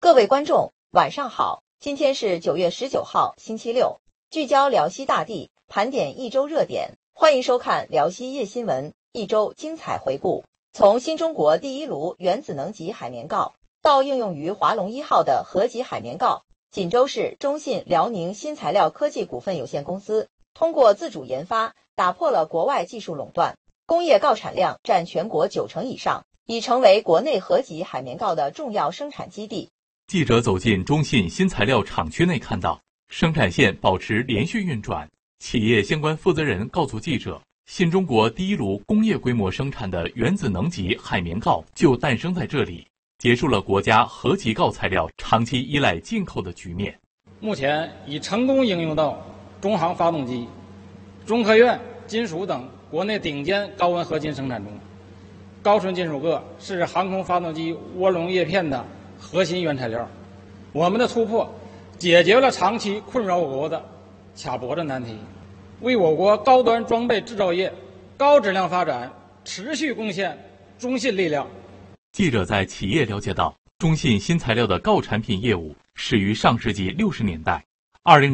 各位观众，晚上好！今天是9月19号，星期六，聚焦辽西大地，盘点一周热点，欢迎收看辽西夜新闻一周精彩回顾。从新中国第一炉原子能级海绵锆到应用于华龙1号的核级海绵锆，锦州市中信辽宁新材料科技股份有限公司通过自主研发，打破了国外技术垄断，工业锆产量占全国90%以上，已成为国内核级海绵锆的重要生产基地。 记者走进中信新材料厂区内，看到生产线保持连续运转。企业相关负责人告诉记者，新中国第一炉工业规模生产的原子能级海绵锆就诞生在这里，结束了国家核级锆材料长期依赖进口的局面。 目前已成功应用到中航发动机、中科院金属等国内顶尖高温合金生产中。高纯金属铬是航空发动机涡轮叶片的核心原材料。我们的突破解决了长期困扰我国的卡脖子难题，为我国高端装备制造业高质量发展持续贡献中信力量。 记者在企业了解到，中信新材料的锆产品业务始于上世纪60年代。